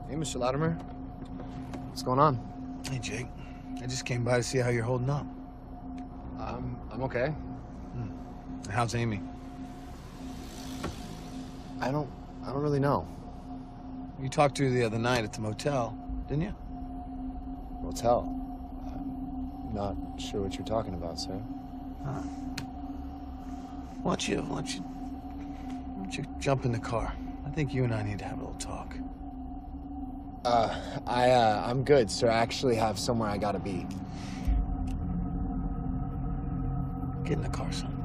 Hey, Mr. Latimer. What's going on? Hey, Jake. I just came by to see how you're holding up. I'm okay. How's Amy? I don't really know. You talked to her the other night at the motel, didn't you? Motel. I'm not sure what you're talking about, sir. Huh. Why don't you jump in the car? I think you and I need to have a little talk. I'm good, sir. I actually have somewhere I gotta be. Get in the car, son.